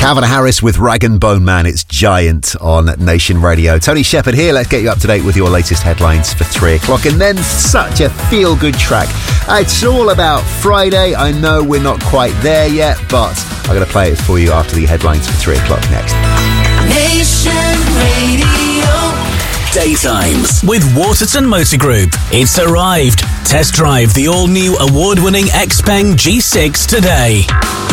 Calvin Harris with Rag and Bone Man. It's Giant on Nation Radio. Tony Shepherd here. Let's get you up to date with your latest headlines for 3 o'clock. And then such a feel-good track. It's all about Friday. I know we're not quite there yet, but I'm going to play it for you after the headlines for 3 o'clock next. Nation Radio. Daytimes with Waterton Motor Group. It's arrived. Test drive the all-new award-winning Xpeng G6 today.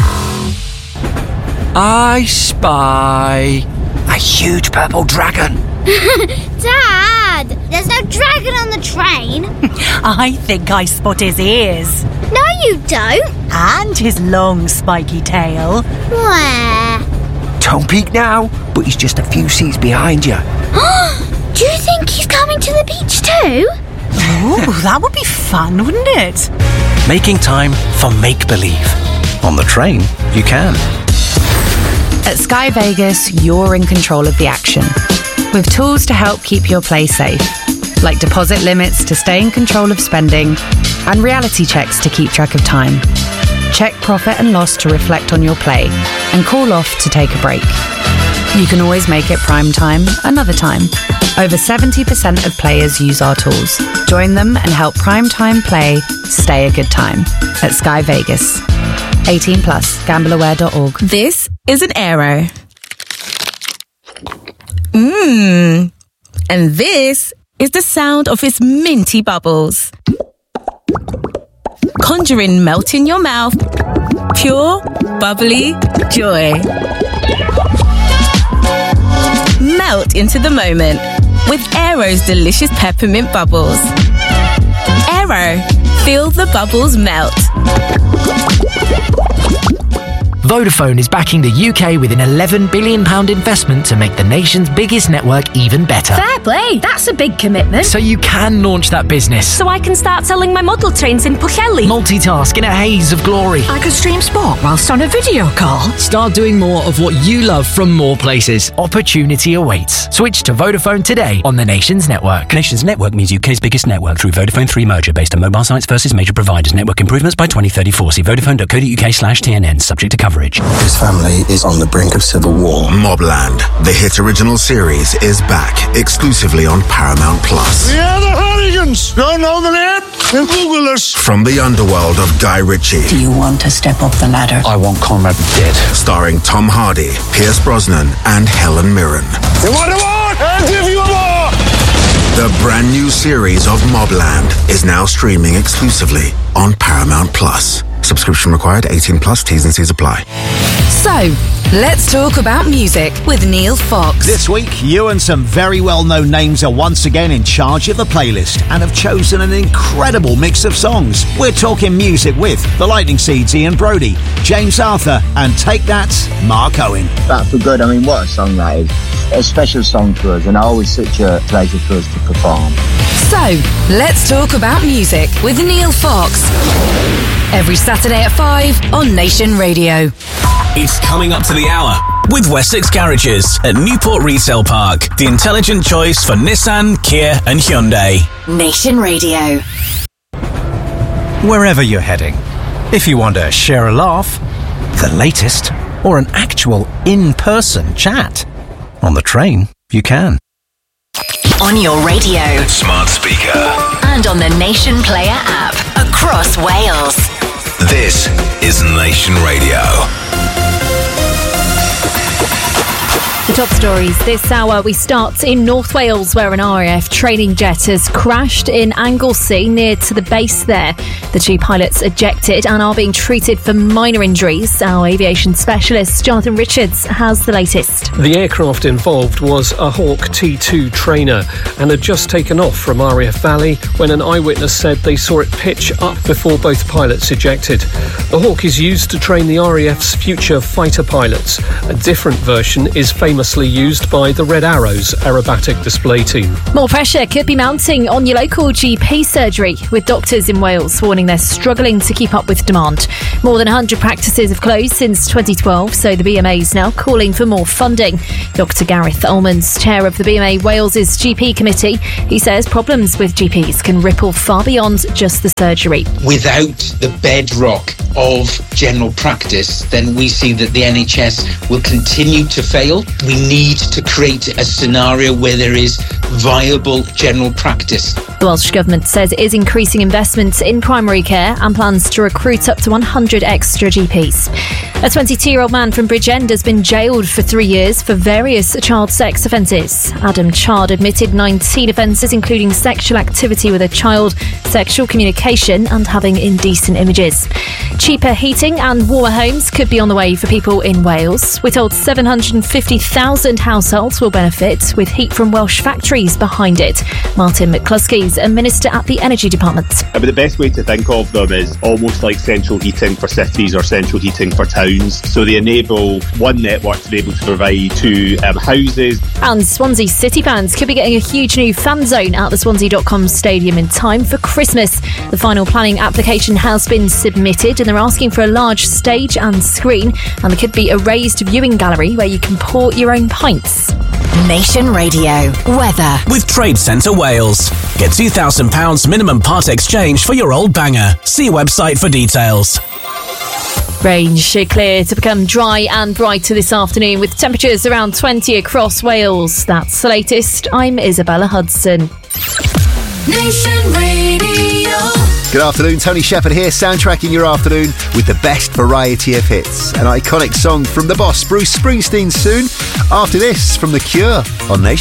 I spy a huge purple dragon. Dad, there's no dragon on the train. I think I spot his ears. No, you don't. And his long spiky tail. Where? Don't peek now, but he's just a few seats behind you. Do you think he's coming to the beach too? Ooh, that would be fun, wouldn't it? Making time for make-believe. On the train, you can. At Sky Vegas, you're in control of the action. With tools to help keep your play safe, like deposit limits to stay in control of spending, and reality checks to keep track of time. Check profit and loss to reflect on your play, and call off to take a break. You can always make it prime time another time. Over 70% of players use our tools. Join them and help prime time play stay a good time at Sky Vegas. 18 plus, gambleaware.org. This is an Aero. And this is the sound of its minty bubbles. Conjuring melt in your mouth. Pure, bubbly joy. Melt into the moment with Aero's delicious peppermint bubbles. Aero, feel the bubbles melt. Vodafone is backing the UK with an £11 billion investment to make the nation's biggest network even better. Fair play, that's a big commitment. So you can launch that business. So I can start selling my model trains in Pwllheli. Multitask in a haze of glory. I could stream sport whilst on a video call. Start doing more of what you love from more places. Opportunity awaits. Switch to Vodafone today on the Nation's network. Nation's network means UK's biggest network through Vodafone 3 merger based on mobile sites versus major providers. Network improvements by 2034. See vodafone.co.uk/TNN. Subject to coverage. His family is on the brink of civil war. Mobland, the hit original series, is back exclusively on Paramount Plus. We are the Hardigans. Don't know the name? Then Google us. From the underworld of Guy Ritchie. Do you want to step up the ladder? I want Conrad dead. Starring Tom Hardy, Pierce Brosnan, and Helen Mirren. You want a war? I'll give you a war. The brand new series of Mobland is now streaming exclusively on Paramount Plus. Subscription required, 18 plus, T's and C's apply. So, let's talk about music with Neil Fox. This week, you and some very well-known names are once again in charge of the playlist and have chosen an incredible mix of songs. We're talking music with The Lightning Seeds, Ian Brody, James Arthur, and Take That, Mark Owen. Back for Good, I mean, what a song that is. A special song for us, and always such a pleasure for us to perform. So, let's talk about music with Neil Fox. Every Saturday at 5 on Nation Radio. It's coming up to the hour with Wessex Garages at Newport Retail Park. The intelligent choice for Nissan, Kia and Hyundai. Nation Radio. Wherever you're heading, if you want to share a laugh, the latest, or an actual in-person chat, on the train, you can. On your radio. Smart speaker. And on the Nation Player app. Across Wales. This is Nation Radio. The top stories this hour, we start in North Wales where an RAF training jet has crashed in Anglesey near to the base there. The 2 pilots ejected and are being treated for minor injuries. Our aviation specialist Jonathan Richards has the latest. The aircraft involved was a Hawk T2 trainer and had just taken off from RAF Valley when an eyewitness said they saw it pitch up before both pilots ejected. The Hawk is used to train the RAF's future fighter pilots. A different version is famous famously used by the Red Arrows aerobatic display team. More pressure could be mounting on your local GP surgery, with doctors in Wales warning they're struggling to keep up with demand. More than 100 practices have closed since 2012, so the BMA is now calling for more funding. Dr Gareth Ullman's chair of the BMA Wales's GP committee. He says problems with GPs can ripple far beyond just the surgery. Without the bedrock of general practice, then we see that the NHS will continue to fail. We need to create a scenario where there is viable general practice. The Welsh Government says it is increasing investments in primary care and plans to recruit up to 100 extra GPs. A 22-year-old man from Bridgend has been jailed for 3 years for various child sex offences. Adam Chard admitted 19 offences, including sexual activity with a child, sexual communication and having indecent images. Cheaper heating and warmer homes could be on the way for people in Wales. We're told 750,000 households will benefit, with heat from Welsh factories behind it. Martin McCluskey's a minister at the Energy Department. But the best way to think of them is almost like central heating for cities or central heating for towns. So they enable one network to be able to provide to houses. And Swansea City fans could be getting a huge new fan zone at the Swansea.com stadium in time for Christmas. The final planning application has been submitted and they're asking for a large stage and screen, and there could be a raised viewing gallery where you can pour your own pints. Nation Radio weather with Trade Centre Wales. Get £2,000 minimum part exchange for your old banger. See website for details. Rain should clear to become dry and brighter this afternoon, with temperatures around 20 across Wales. That's the latest. I'm Isabella Hudson. Nation Radio. Good afternoon, Tony Shepherd here, soundtracking your afternoon with the best variety of hits. An iconic song from the boss, Bruce Springsteen, soon. After this, from The Cure on Nation.